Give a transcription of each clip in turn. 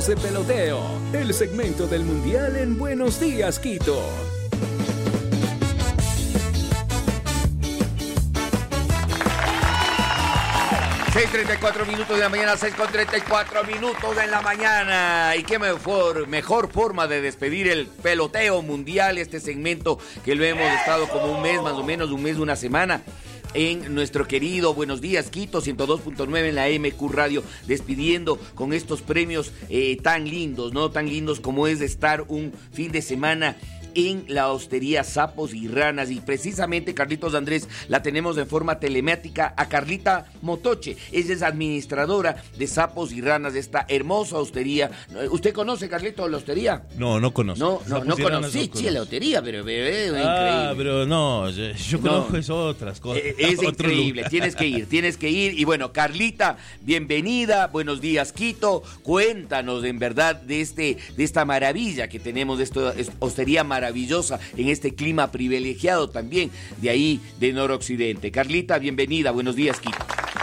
Hablemos de peloteo, el segmento del Mundial en Buenos Días, Quito. Seis 34 minutos de la mañana, 6:34 minutos de la mañana. Y qué mejor forma de despedir el peloteo mundial, este segmento que lo hemos estado como un mes, más o menos, una semana, en nuestro querido Buenos Días Quito, 102.9 en la MQ Radio, despidiendo con estos premios tan lindos, ¿no? Tan lindos como es estar un fin de semana en la hostería Sapos y Ranas. Y precisamente, Carlitos Andrés, la tenemos en forma telemática a Carlita Motoche. Ella es administradora de Sapos y Ranas, de esta hermosa hostería. ¿Usted conoce, Carlito, la hostería? No conozco. No conocí, sí, la hostería, pero increíble. Pero no, yo conozco otras cosas. Es increíble, tienes que ir. Y bueno, Carlita, bienvenida, Buenos Días, Quito. Cuéntanos, en verdad, de esta maravilla que tenemos, de esta hostería maravillosa en este clima privilegiado también de ahí de noroccidente. Carlita, bienvenida, Buenos Días, Quito.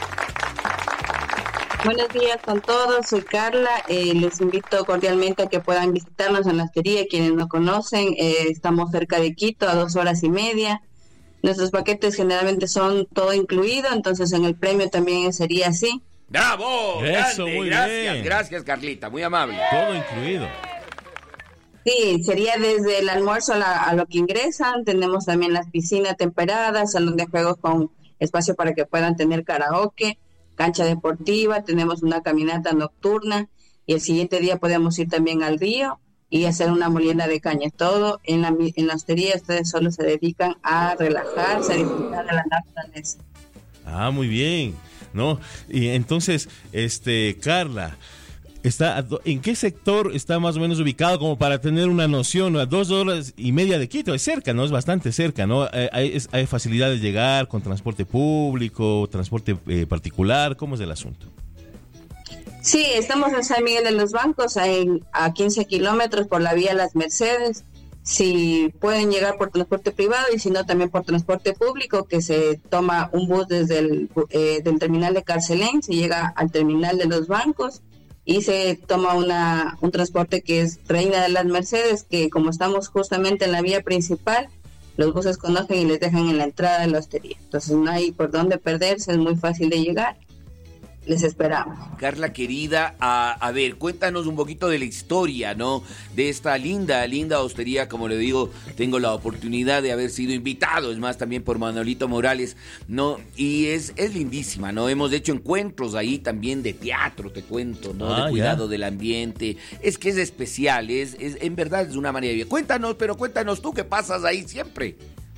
Buenos días con todos, soy Carla, les invito cordialmente a que puedan visitarnos en la hostería. Quienes no conocen, estamos cerca de Quito, a 2 horas y media. Nuestros paquetes generalmente son todo incluido, entonces en el premio también sería así. ¡Bravo! Eso, Grande, muy gracias, bien. Gracias, Carlita, muy amable. Todo incluido. Sí, sería desde el almuerzo a lo que ingresan. Tenemos también las piscinas temperadas, salón de juegos con espacio para que puedan tener karaoke, cancha deportiva, tenemos una caminata nocturna y el siguiente día podemos ir también al río y hacer una molienda de caña. Todo en la hostería. Ustedes solo se dedican a relajarse, a disfrutar de la naturaleza. Ah, muy bien, ¿no? Y entonces, Carla, ¿en qué sector está más o menos ubicado como para tener una noción? A 2 horas y media de Quito, es cerca, ¿no? Es bastante cerca, ¿no? ¿Hay facilidad de llegar con transporte público, transporte particular? ¿Cómo es el asunto? Sí, estamos en San Miguel de los Bancos, a 15 kilómetros por la vía Las Mercedes. Si pueden llegar por transporte privado y si no también por transporte público, que se toma un bus desde del terminal de Carcelén, se llega al terminal de los Bancos y se toma un transporte que es Reina de las Mercedes, que como estamos justamente en la vía principal, los buses conocen y les dejan en la entrada de la hostería. Entonces no hay por dónde perderse, es muy fácil de llegar. Les esperamos. Carla, querida, a ver, cuéntanos un poquito de la historia, ¿no? De esta linda hostería. Como le digo, tengo la oportunidad de haber sido invitado, es más, también por Manolito Morales, ¿no? Y es lindísima, ¿no? Hemos hecho encuentros ahí también de teatro, te cuento, ¿no? De cuidado del ambiente. Es que es especial, en verdad es una maravilla. Cuéntanos tú que pasas ahí siempre.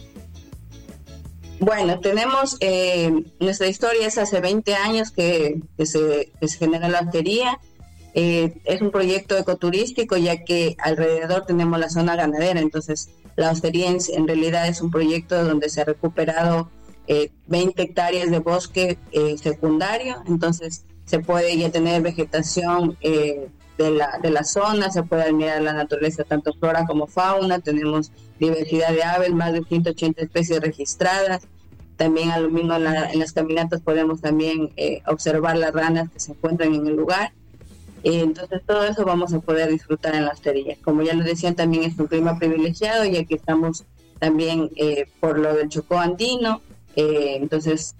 Bueno, tenemos, nuestra historia es hace 20 años que se genera la hostería. Es un proyecto ecoturístico, ya que alrededor tenemos la zona ganadera. Entonces, la hostería en realidad es un proyecto donde se ha recuperado 20 hectáreas de bosque secundario. Entonces, se puede ya tener vegetación de la zona, se puede admirar la naturaleza, tanto flora como fauna. Tenemos diversidad de aves, más de 180 especies registradas. También al mismo en las caminatas podemos también observar las ranas que se encuentran en el lugar. Entonces todo eso vamos a poder disfrutar en la hostería. Como ya lo decían, también es un clima privilegiado, ya que estamos también por lo del Chocó andino. Entonces